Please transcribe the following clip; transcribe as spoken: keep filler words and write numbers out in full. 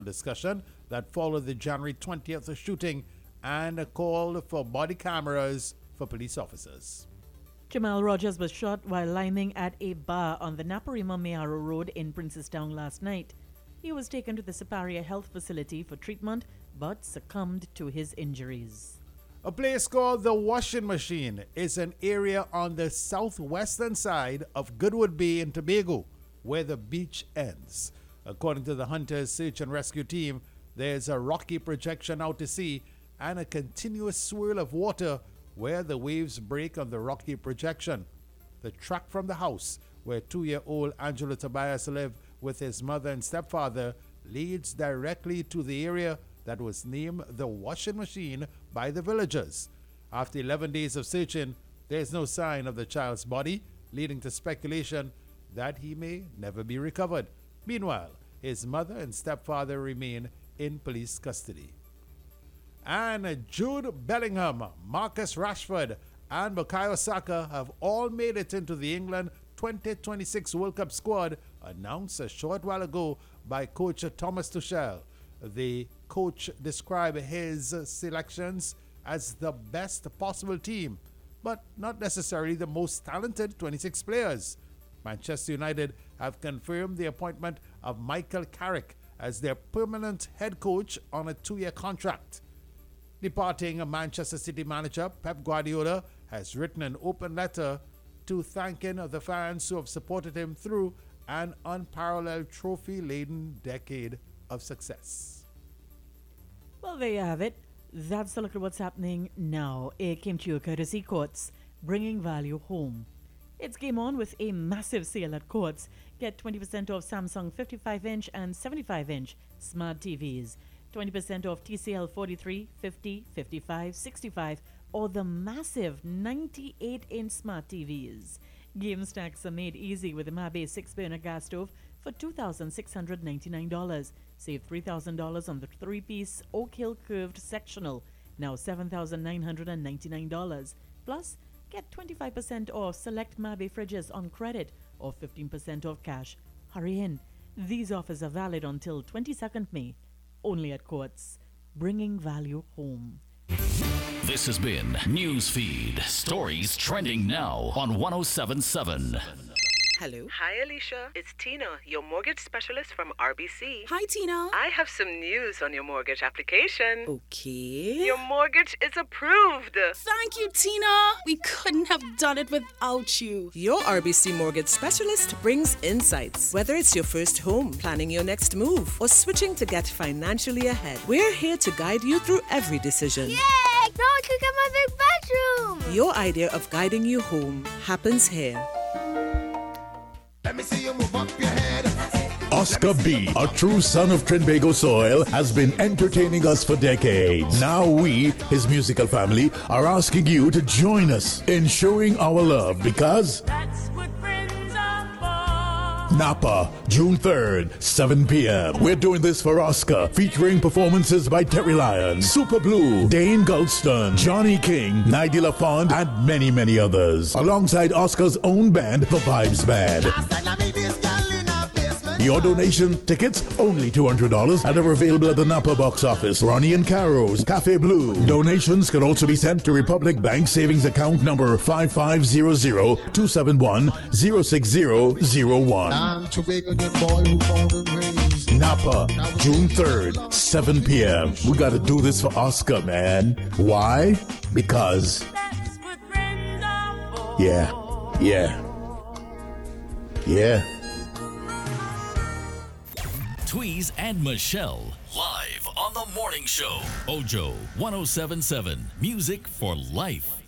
discussion that followed the January twentieth shooting and called for body cameras for police officers. Jamal Rogers was shot while lining at a bar on the Naparima Mayaro Road in Princestown last night. He was taken to the Siparia Health Facility for treatment but succumbed to his injuries. A place called the Washing Machine is an area on the southwestern side of Goodwood Bay in Tobago, where the beach ends. According to the Hunters Search and Rescue Team, there's a rocky projection out to sea and a continuous swirl of water where the waves break on the rocky projection. The track from the house where two-year-old Angelo Tobias lived with his mother and stepfather leads directly to the area that was named the Washing Machine by the villagers. After eleven days of searching, there is no sign of the child's body, leading to speculation that he may never be recovered. Meanwhile, his mother and stepfather remain in police custody. And Jude Bellingham, Marcus Rashford, and Bukayo Saka have all made it into the England twenty twenty-six World Cup squad, announced a short while ago by coach Thomas Tuchel. The coach described his selections as the best possible team, but not necessarily the most talented twenty-six players. Manchester United have confirmed the appointment of Michael Carrick as their permanent head coach on a two-year contract. Departing Manchester City manager Pep Guardiola has written an open letter to thanking the fans who have supported him through an unparalleled trophy-laden decade of success. Well, there you have it. That's a look at what's happening now. It came to you courtesy Courts, bringing value home. It's game on with a massive sale at Courts. Get twenty percent off Samsung fifty-five inch and seventy-five inch smart T Vs. twenty percent off T C L forty-three, fifty, fifty-five, sixty-five, or the massive ninety-eight inch smart T Vs. Game stacks are made easy with the Mabe six burner gas stove for two thousand six hundred ninety-nine dollars. Save three thousand dollars on the three-piece Oak Hill curved sectional, now seven thousand nine hundred ninety-nine dollars. Plus, get twenty-five percent off select Mabe fridges on credit or fifteen percent off cash. Hurry in. These offers are valid until twenty-second May. Only at Courts, bringing value home. This has been Newsfeed. Stories trending now on one oh seven point seven. Hello. Hi, Alicia. It's Tina, your mortgage specialist from R B C. Hi, Tina. I have some news on your mortgage application. Okay. Your mortgage is approved. Thank you, Tina. We couldn't have done it without you. Your R B C mortgage specialist brings insights. Whether it's your first home, planning your next move, or switching to get financially ahead, we're here to guide you through every decision. Yay! Now I can get my big bedroom! Your idea of guiding you home happens here. Let me see you move up your head. Oscar B, a true son of Trinbago soil, has been entertaining us for decades. Now we, his musical family, are asking you to join us in showing our love because that's what friends are for. Napa, June third, seven p.m. We're doing this for Oscar, featuring performances by Terry Lyons, Super Blue, Dane Gulston, Johnny King, Nigel Lafond, and many, many others. Alongside Oscar's own band, The Vibes Band. Your donation tickets, only two hundred dollars, and are available at the Napa box office. Ronnie and Caro's, Cafe Blue. Donations can also be sent to Republic Bank Savings Account number five five zero zero two seven one zero six zero zero one. Napa, June third, seven p.m. We gotta do this for Oscar, man. Why? Because That's what friends are for. yeah, yeah, yeah. Tweez and Michelle, live on the morning show. Ojo one oh seven point seven, music for life.